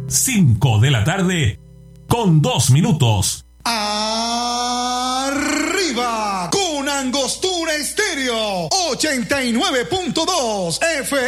5 de la tarde, con 2 minutos. Arriba con Angostura Estéreo 89.2 FM.